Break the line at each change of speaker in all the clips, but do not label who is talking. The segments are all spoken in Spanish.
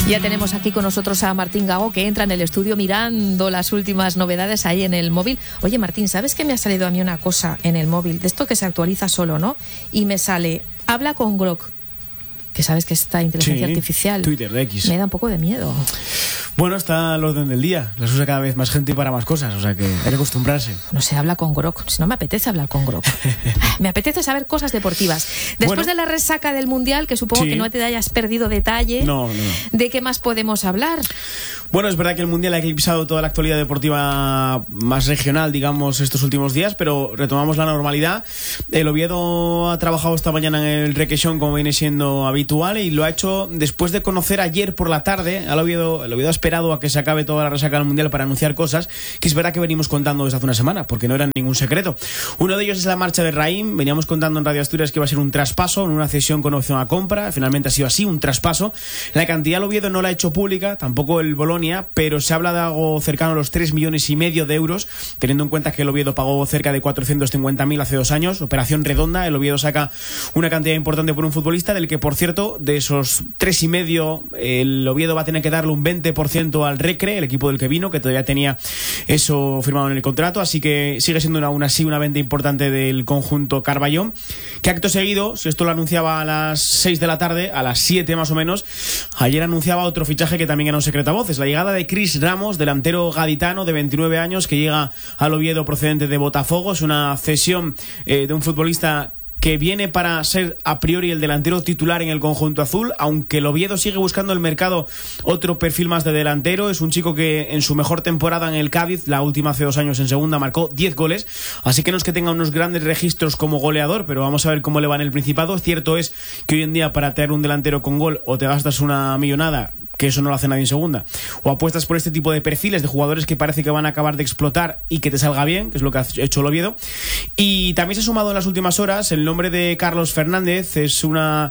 Ya tenemos aquí con nosotros a Martín Gago, que entra en el estudio mirando las últimas novedades ahí en el móvil. Oye, Martín, ¿sabes que me ha salido a mí una cosa en el móvil? De esto que se actualiza solo, ¿no? Y me sale, habla con Grok. Que sabes que esta inteligencia artificial
Twitter de X.
Me da un poco de miedo.
Bueno, está al orden del día. Las usa cada vez más gente y para más cosas. O sea que hay que acostumbrarse.
No sé, habla con Grok. Si no me apetece hablar con Grok. Me apetece saber cosas deportivas. Después de la resaca del Mundial, que supongo que no te hayas perdido detalle,
no.
¿De qué más podemos hablar?
Bueno, es verdad que el Mundial ha eclipsado toda la actualidad deportiva más regional, digamos, estos últimos días, pero retomamos la normalidad. El Oviedo ha trabajado esta mañana en el Requesón, como viene siendo habitual, y lo ha hecho después de conocer ayer por la tarde. El Oviedo ha esperado a que se acabe toda la resaca del Mundial para anunciar cosas que es verdad que venimos contando desde hace una semana, porque no eran ningún secreto. Uno de ellos es la marcha de Raim. Veníamos contando en Radio Asturias que iba a ser un traspaso, en una cesión con opción a compra. Finalmente ha sido así, un traspaso. La cantidad el Oviedo no la ha hecho pública, tampoco el Bolonia, pero se habla de algo cercano a los 3,5 millones de euros, teniendo en cuenta que el Oviedo pagó cerca de 450.000 hace 2 años. Operación redonda. El Oviedo saca una cantidad importante por un futbolista, del que, por cierto, de esos 3,5, el Oviedo va a tener que darle un 20% al Recre, el equipo del que vino, que todavía tenía eso firmado en el contrato. Así que sigue siendo aún así una venta importante del conjunto Carballón, que acto seguido, si esto lo anunciaba a las 6 de la tarde, a las 7 más o menos, ayer anunciaba otro fichaje que también era un secreto a voces: la llegada de Chris Ramos, delantero gaditano de 29 años, que llega al Oviedo procedente de Botafogo. Es una cesión de un futbolista que viene para ser a priori el delantero titular en el conjunto azul, aunque el Oviedo sigue buscando en el mercado otro perfil más de delantero. Es un chico que en su mejor temporada en el Cádiz, la última hace 2 años en segunda, marcó 10 goles, así que no es que tenga unos grandes registros como goleador, pero vamos a ver cómo le va en el Principado. Cierto es que hoy en día, para traer un delantero con gol, o te gastas una millonada, que eso no lo hace nadie en segunda, o apuestas por este tipo de perfiles de jugadores que parece que van a acabar de explotar y que te salga bien, que es lo que ha hecho el Oviedo. Y también se ha sumado en las últimas horas el nombre de Carlos Fernández. Es una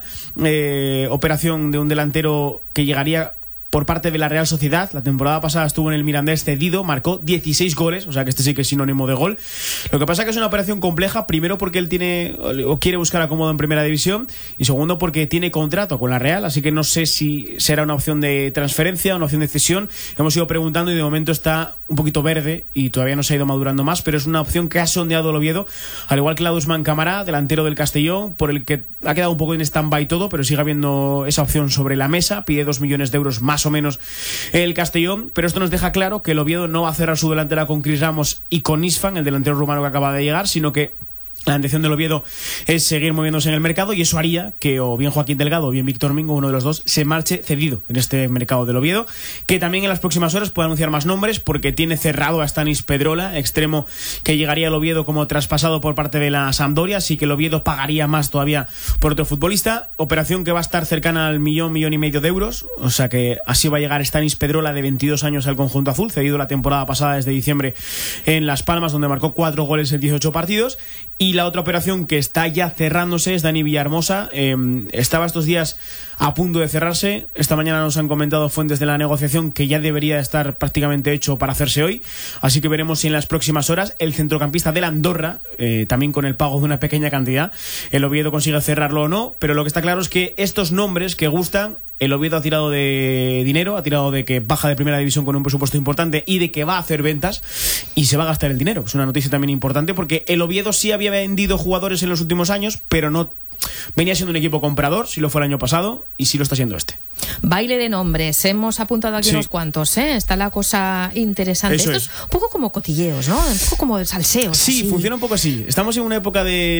operación de un delantero que llegaría por parte de la Real Sociedad. La temporada pasada estuvo en el Mirandés cedido, marcó 16 goles, o sea que este sí que es sinónimo de gol. Lo que pasa es que es una operación compleja, primero porque él tiene o quiere buscar acomodo en primera división, y segundo porque tiene contrato con la Real, así que no sé si será una opción de transferencia o una opción de cesión. Hemos ido preguntando y de momento está un poquito verde y todavía no se ha ido madurando más, pero es una opción que ha sondeado el Oviedo, al igual que la de Usman Camará, delantero del Castellón, por el que ha quedado un poco en stand-by todo, pero sigue habiendo esa opción sobre la mesa. Pide 2 millones de euros más o menos el Castellón, pero esto nos deja claro que el Oviedo no va a cerrar su delantera con Chris Ramos y con Isfan, el delantero rumano que acaba de llegar, sino que la intención del Oviedo es seguir moviéndose en el mercado, y eso haría que o bien Joaquín Delgado o bien Víctor Mingo, uno de los dos, se marche cedido en este mercado del Oviedo, que también en las próximas horas puede anunciar más nombres, porque tiene cerrado a Stanis Pedrola, extremo que llegaría al Oviedo como traspasado por parte de la Sampdoria, así que el Oviedo pagaría más todavía por otro futbolista. Operación que va a estar cercana al millón y medio de euros, o sea que así va a llegar Stanis Pedrola, de 22 años, al conjunto azul, cedido la temporada pasada desde diciembre en Las Palmas, donde marcó 4 goles en 18 partidos. Y la otra operación que está ya cerrándose es Dani Villahermosa. Estaba estos días a punto de cerrarse. Esta mañana nos han comentado fuentes de la negociación que ya debería estar prácticamente hecho para hacerse hoy, así que veremos si en las próximas horas el centrocampista del Andorra, también con el pago de una pequeña cantidad, el Oviedo consigue cerrarlo o no. Pero lo que está claro es que estos nombres que gustan, el Oviedo ha tirado de dinero, ha tirado de que baja de primera división con un presupuesto importante y de que va a hacer ventas y se va a gastar el dinero. Es una noticia también importante, porque el Oviedo sí había vendido jugadores en los últimos años, pero no venía siendo un equipo comprador. Sí lo fue el año pasado y sí lo está siendo este.
Baile de nombres, hemos apuntado aquí unos cuantos, ¿eh? Está la cosa interesante. Esto es un poco como cotilleos, ¿no? Un poco como de salseos.
Sí, así funciona un poco así. Estamos en una época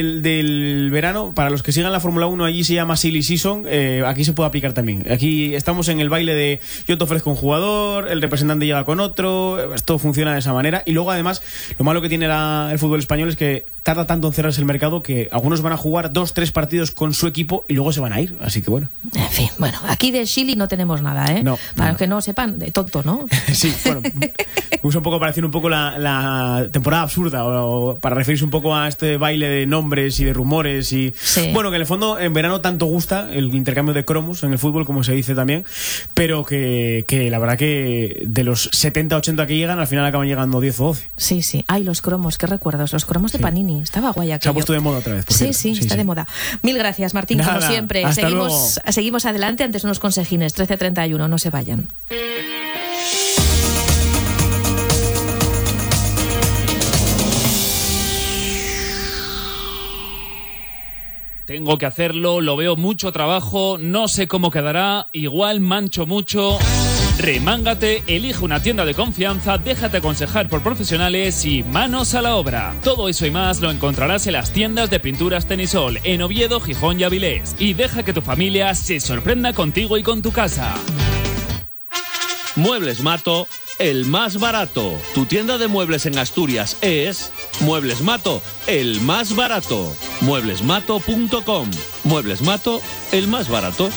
del verano. Para los que sigan la Fórmula 1, allí se llama Silly Season. Aquí se puede aplicar también. Aquí estamos en el baile de yo te ofrezco un jugador, el representante llega con otro. Esto funciona de esa manera. Y luego, además, lo malo que tiene el fútbol español es que tarda tanto en cerrarse el mercado que algunos van a jugar 2-3 partidos con su equipo y luego se van a ir. Así que bueno.
En fin, bueno, aquí de Chile no tenemos nada, ¿eh?
No,
para los que no sepan, de tonto, ¿no?
Sí, bueno, usa un poco para decir un poco la temporada absurda, o para referirse un poco a este baile de nombres y de rumores y
sí.
Bueno, que en el fondo en verano tanto gusta el intercambio de cromos en el fútbol, como se dice también, pero que la verdad que de los 70-80 que llegan, al final acaban llegando 10 o 12.
Sí, sí. Ay, los cromos, qué recuerdos, los cromos de Panini. Sí, estaba guay aquello.
Se ha puesto de moda otra vez.
Sí, está de moda. Mil gracias, Martín,
Nada,
como siempre. Seguimos adelante, antes unos consejines. 13:31, no se vayan.
Tengo que hacerlo, lo veo mucho trabajo, no sé cómo quedará, igual mancho mucho. Remángate, elige una tienda de confianza, déjate aconsejar por profesionales y manos a la obra. Todo eso y más lo encontrarás en las tiendas de pinturas Tenisol, en Oviedo, Gijón y Avilés. Y deja que tu familia se sorprenda contigo y con tu casa.
Muebles Mato, el más barato. Tu tienda de muebles en Asturias es Muebles Mato, el más barato. Mueblesmato.com. Muebles Mato, el más barato.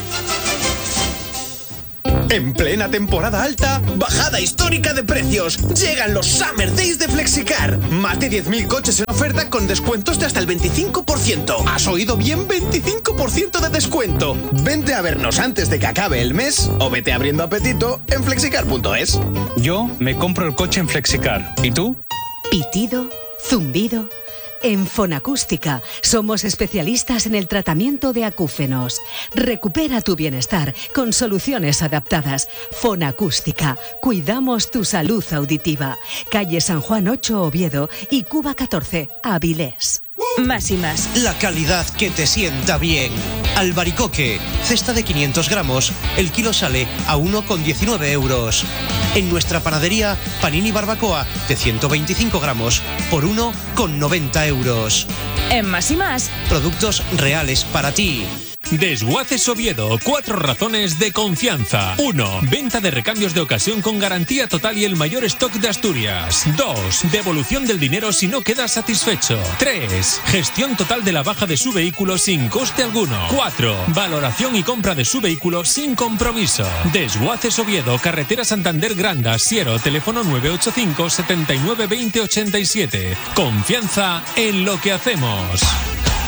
En plena temporada alta, bajada histórica de precios. Llegan los Summer Days de Flexicar. Más de 10.000 coches en oferta con descuentos de hasta el 25%. ¿Has oído bien? 25% de descuento. Vente a vernos antes de que acabe el mes o vete abriendo apetito en flexicar.es.
Yo me compro el coche en Flexicar. ¿Y tú?
Pitido, zumbido. En Fonacústica somos especialistas en el tratamiento de acúfenos. Recupera tu bienestar con soluciones adaptadas. Fonacústica. Cuidamos tu salud auditiva. Calle San Juan 8, Oviedo y Cuba 14, Avilés.
Más y más.
La calidad que te sienta bien. Albaricoque, cesta de 500 gramos, el kilo sale a 1,19 euros. En nuestra panadería, Panini Barbacoa de 125 gramos por 1,90 euros.
En Más y más.
Productos reales para ti.
Desguaces Oviedo, 4 razones de confianza. 1. Venta de recambios de ocasión con garantía total y el mayor stock de Asturias. 2. Devolución del dinero si no quedas satisfecho. 3. Gestión total de la baja de su vehículo sin coste alguno. 4. Valoración y compra de su vehículo sin compromiso. Desguaces Oviedo, carretera Santander Granda, Siero, teléfono 985 79 20 87. Confianza en lo que hacemos.